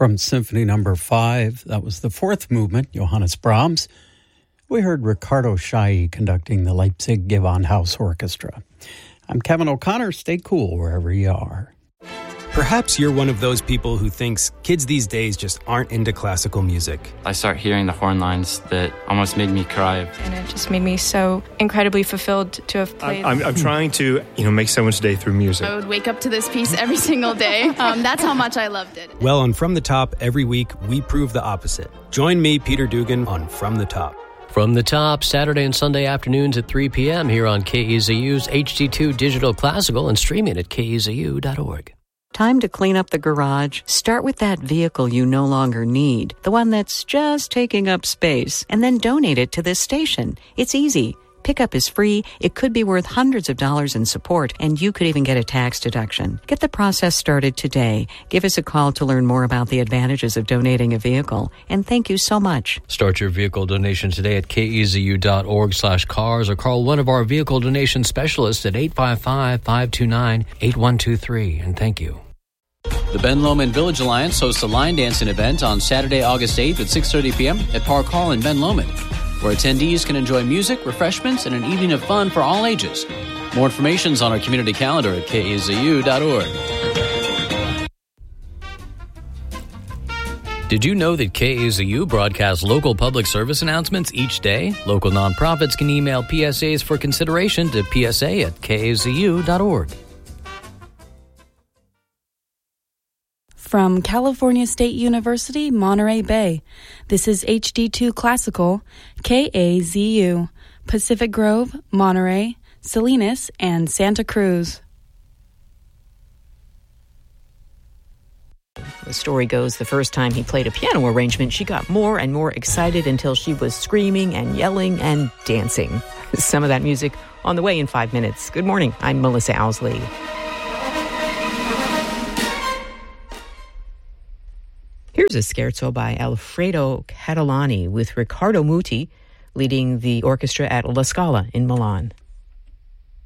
From Symphony No. 5, that was the fourth movement, Johannes Brahms. We heard Ricardo Chailly conducting the Leipzig Gewandhaus Orchestra. I'm Kevin O'Connor. Stay cool wherever you are. Perhaps you're one of those people who thinks kids these days just aren't into classical music. I start hearing the horn lines that almost made me cry. And it just made me so incredibly fulfilled to have played. I'm trying to, make someone's day through music. I would wake up to this piece every single day. That's how much I loved it. Well, on From the Top, every week, we prove the opposite. Join me, Peter Dugan, on From the Top. From the Top, Saturday and Sunday afternoons at 3 p.m. here on KEZU's HD2 Digital Classical and streaming at kezu.org. Time to clean up the garage? Start with that vehicle you no longer need, the one that's just taking up space, and then donate it to this station. It's easy. Pickup is free, it could be worth hundreds of dollars in support, and you could even get a tax deduction. Get the process started today. Give us a call to learn more about the advantages of donating a vehicle. And thank you so much. Start your vehicle donation today at kezu.org/cars or call one of our vehicle donation specialists at 855-529-8123. And thank you. The Ben Lomond Village Alliance hosts a line dancing event on Saturday, August 8th at 6:30 p.m. at Park Hall in Ben Lomond, where attendees can enjoy music, refreshments, and an evening of fun for all ages. More information is on our community calendar at kezu.org. Did you know that KEZU broadcasts local public service announcements each day? Local nonprofits can email PSAs for consideration to psa@kezu.org. From California State University, Monterey Bay, this is HD2 Classical, KAZU, Pacific Grove, Monterey, Salinas, and Santa Cruz. The story goes the first time he played a piano arrangement, she got more and more excited until she was screaming and yelling and dancing. Some of that music on the way in 5 minutes. Good morning, I'm Melissa Owsley. Here's a scherzo by Alfredo Catalani with Riccardo Muti leading the orchestra at La Scala in Milan.